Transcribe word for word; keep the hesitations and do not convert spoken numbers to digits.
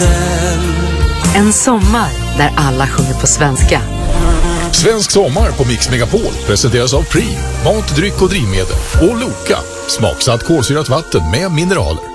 vatten. En sommar där alla sjunger på svenska. Svensk sommar på Mix Megapol presenteras av Prim, mat, dryck och drivmedel. Och Loka, smaksatt kolsyrat vatten med mineraler.